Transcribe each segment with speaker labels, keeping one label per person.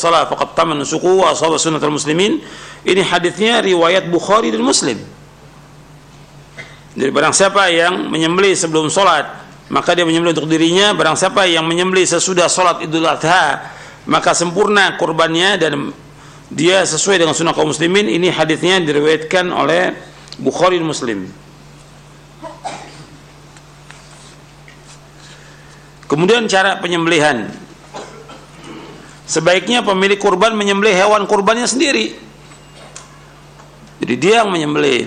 Speaker 1: shalah faqad tamma nusuku wa ashaba sunnatul muslimin. Ini hadisnya riwayat Bukhari dan Muslim. Jadi barang siapa yang menyembelih sebelum salat, maka dia menyembelih untuk dirinya. Barang siapa yang menyembelih sesudah salat Idul Adha, maka sempurna kurbannya dan dia sesuai dengan sunnah kaum muslimin. Ini hadisnya diriwayatkan oleh Bukhari dan Muslim. Kemudian cara penyembelihan. Sebaiknya pemilik kurban menyembelih hewan kurbannya sendiri. Jadi dia yang menyembelih.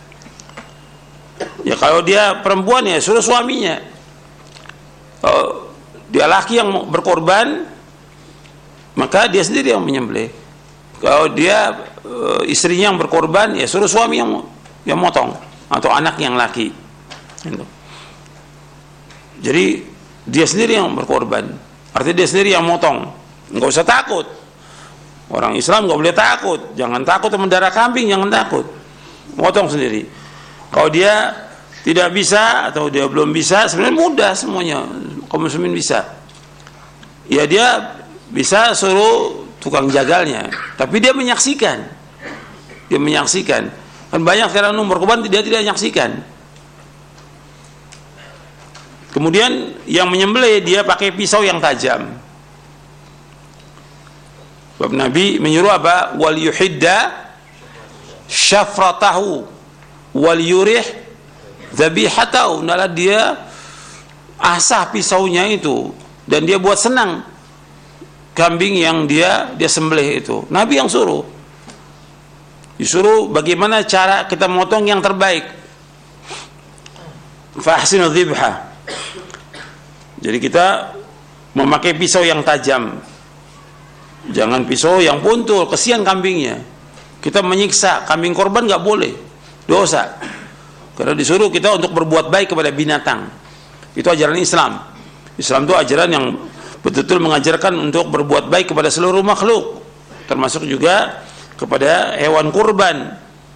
Speaker 1: Ya kalau dia perempuan ya suruh suaminya. Kalau dia laki yang berkorban, maka dia sendiri yang menyembelih. Kalau dia istrinya yang berkorban, ya suruh suami yang motong atau anak yang laki. Jadi dia sendiri yang berkorban, artinya dia sendiri yang motong. Enggak usah takut. Orang Islam enggak boleh takut. Jangan takut mendarah kambing, jangan takut. Motong sendiri. Kalau dia tidak bisa atau dia belum bisa, sebenarnya mudah semuanya. Kaum muslimin bisa. Ya dia bisa suruh tukang jagalnya, tapi dia menyaksikan. Dia menyaksikan. Kan banyak sekarang berkorban dia tidak menyaksikan. Kemudian yang menyembelih dia pakai pisau yang tajam. Sebab Nabi menyuruh apa? Wal yuhidda syafratahu wal yurih dzabihatahu. Nah, dia asah pisaunya itu dan dia buat senang kambing yang dia sembelih itu. Nabi yang suruh. Disuruh bagaimana cara kita memotong yang terbaik. Fa ahsinu dzibha. Jadi kita memakai pisau yang tajam. Jangan pisau yang puntul, kesian kambingnya. Kita menyiksa kambing korban nggak boleh, dosa. Karena disuruh kita untuk berbuat baik kepada binatang. Itu ajaran Islam. Islam itu ajaran yang betul-betul mengajarkan untuk berbuat baik kepada seluruh makhluk, termasuk juga kepada hewan kurban.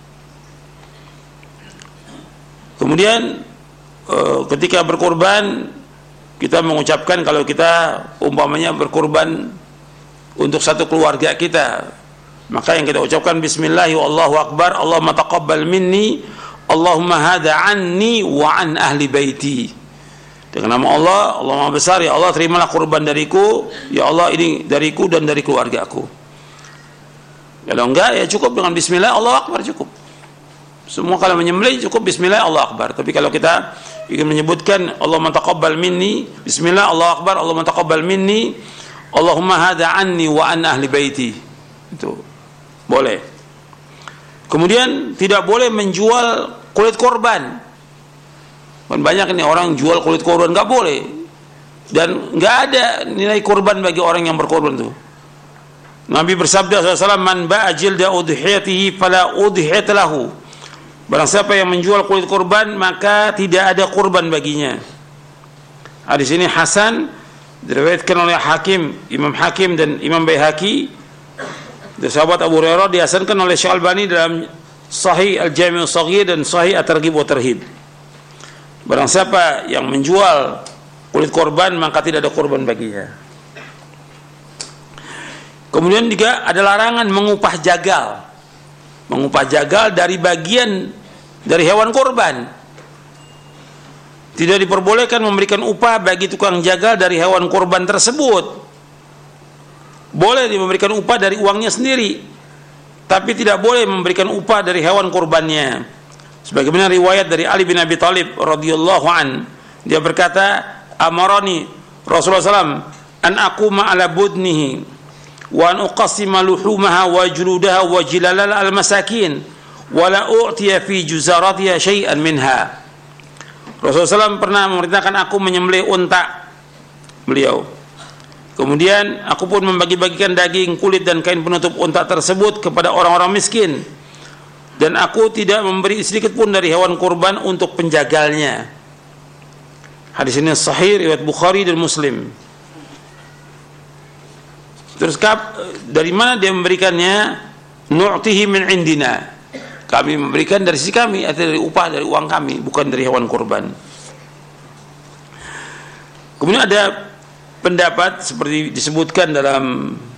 Speaker 1: Kemudian ketika berkorban, kita mengucapkan kalau kita umpamanya berkorban untuk satu keluarga kita, maka yang kita ucapkan bismillahi wallahu akbar, Allahumma taqabbal minni, Allahumma hadha anni wa an ahli baiti. Dengan nama Allah, Allah Maha Besar, ya Allah terimalah kurban dariku, ya Allah ini dariku dan dari keluargaku. Kalau enggak ya cukup dengan bismillah Allahu akbar cukup. Semua kalau menyembelih cukup bismillah Allahu akbar. Tapi kalau kita ingin menyebutkan Allahumma taqabbal minni, bismillah Allahu akbar, Allahumma taqabbal minni, Allahumma hadha anni wa an ahli baiti. Itu boleh. Kemudian tidak boleh menjual kulit korban. Kan banyak ini orang jual kulit korban, enggak boleh. Dan enggak ada nilai korban bagi orang yang berkorban itu. Nabi bersabda SAW, man ba'a jilda udhiyatihi fala udhiyat lahu. Barang siapa yang menjual kulit korban, maka tidak ada kurban baginya. Hadis ini hasan, diriwayatkan oleh Hakim, Imam Hakim dan Imam Baihaqi. Dari sahabat Abu Hurairah, dihasankan oleh Syekh Albani dalam Sahih Al-Jami' As-Shaghir dan Sahih At-Targhib wa Tarhib. Barang siapa yang menjual kulit korban, maka tidak ada kurban baginya. Kemudian juga ada larangan mengupah jagal. Mengupah jagal dari bagian dari hewan korban. Tidak diperbolehkan memberikan upah bagi tukang jagal dari hewan korban tersebut. Boleh memberikan upah dari uangnya sendiri, tapi tidak boleh memberikan upah dari hewan korbannya. Sebagaimana riwayat dari Ali bin Abi Thalib radhiyallahu an, dia berkata, amarani Rasulullah SAW an aquma ala budnihi wa an uqassima luhumaha wa juludaha wa jilalal al-masakin wa la u'tiya fi juzaratiha syai'an minha. Rasulullah SAW pernah memerintahkan aku menyembelih unta beliau. Kemudian aku pun membagi-bagikan daging, kulit dan kain penutup unta tersebut kepada orang-orang miskin. Dan aku tidak memberi sedikit pun dari hewan kurban untuk penjagalnya. Hadis ini sahih riwayat Bukhari dan Muslim. Terus dari mana dia memberikannya? Nu'tihi min indina. Kami memberikan dari sisi kami, atau dari upah, dari uang kami, bukan dari hewan kurban. Kemudian ada pendapat seperti disebutkan dalam